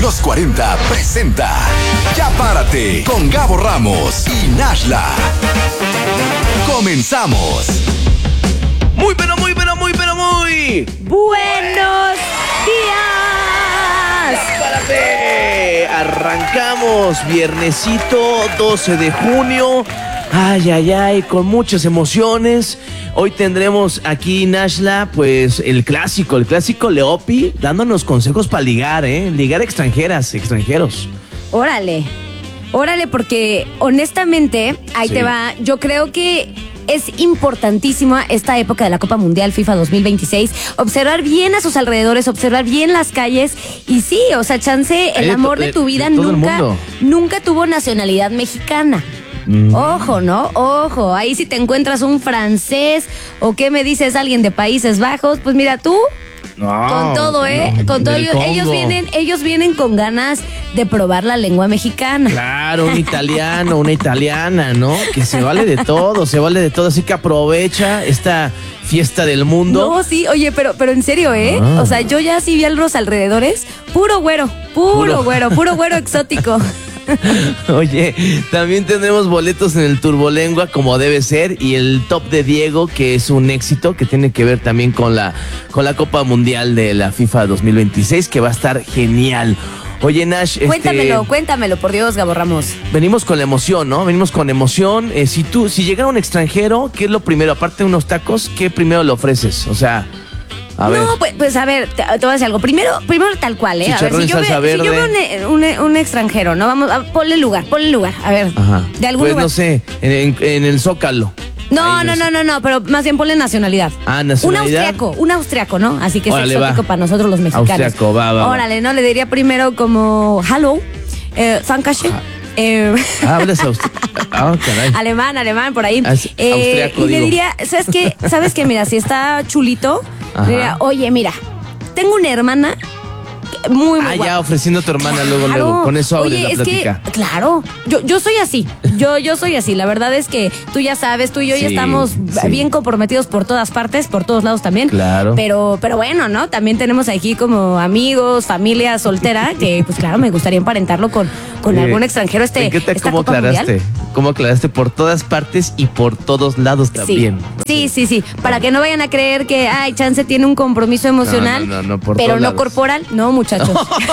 Los 40 presenta Ya Párate con Gabo Ramos y Nashla. Comenzamos. Muy buenos días. Ya Párate. Arrancamos viernesito 12 de junio. Ay, con muchas emociones. Hoy tendremos aquí, Nashla, pues el clásico Leopi, dándonos consejos para ligar, ligar extranjeros. Órale, porque honestamente, ahí Sí. te va, yo creo que es importantísima esta época de la Copa Mundial FIFA 2026, observar bien a sus alrededores, observar bien las calles y sí, o sea, chance, el amor de tu vida de todo el mundo. nunca tuvo nacionalidad mexicana. Ojo, ¿no? Ojo, ahí si te encuentras un francés o qué me dices, alguien de Países Bajos, pues mira tú, No, con todo, con todo, del ellos vienen con ganas de probar la lengua mexicana. Claro, un italiano, una italiana, ¿no? Que se vale de todo, así que aprovecha esta fiesta del mundo. No, sí, oye, pero en serio, O sea, yo ya sí vi a los alrededores, puro güero exótico. Oye, también tendremos boletos en el Turbolengua como debe ser y el top de Diego, que es un éxito que tiene que ver también con la Copa Mundial de la FIFA 2026, que va a estar genial. Oye, Nash, Cuéntamelo, por Dios, Gabo Ramos. venimos con la emoción, ¿no? Venimos con emoción. Si llegara un extranjero, ¿qué es lo primero? Aparte de unos tacos, ¿qué primero le ofreces? O sea, a ver. No, pues a ver, te voy a decir algo. Primero tal cual, A ver, Chicharrón si y yo salsa veo verde. un extranjero, ¿no? Vamos, ponle lugar. A ver, Ajá. de algún Pues lugar. no sé, en el Zócalo. No, Ahí no, pero más bien ponle nacionalidad. Ah, nacionalidad. Un austriaco, ¿no? Así que es Órale, exótico va. para nosotros los mexicanos. Austriaco, va. Órale, ¿no? Le diría primero como hello, Dankeschön. Hablas austriaco. Ah, caray. Alemán, por ahí. Austriaco, y le digo. diría, ¿sabes qué? Mira, si está chulito, Ajá. le diría, oye, mira, tengo una hermana muy Ah, guapa. ya ofreciendo a tu hermana luego. Con eso abres la plática. Claro, yo soy así. Yo soy así. La verdad es que tú ya sabes, tú y yo ya Sí, estamos sí. bien comprometidos por todas partes, por todos lados también. Claro. Pero bueno, ¿no? También tenemos aquí como amigos, familia soltera, que pues claro, me gustaría emparentarlo con algún extranjero. ¿Cómo Copa aclaraste? Mundial. ¿Cómo aclaraste? Por todas partes y por todos lados también. Sí. Para que no vayan a creer que, chance tiene un compromiso emocional, No, por pero todos no lados. corporal. No, muchachos.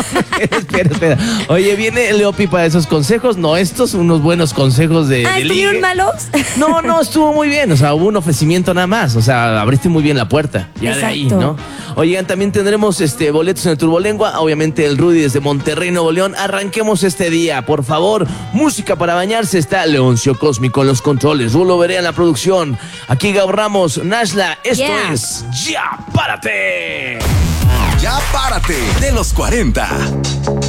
Espera. Oye, viene Leopi para esos consejos. No, estos unos buenos consejos de ¿Estuvieron ligue. malos? No, estuvo muy bien. O sea, hubo un ofrecimiento nada más. O sea, abriste muy bien la puerta. Ya de ahí, Exacto. ¿no? Oigan, también tendremos boletos en el Turbolengua. Obviamente el Rudy desde Monterrey, Nuevo León. Arranquemos este día, por favor. Música para bañarse. Está Leoncio Cósmico en los controles. Rulo Veré en la producción. Aquí Gabo Ramos, Nashla. Esto Yeah. es Ya Párate. Ya Párate de los 40.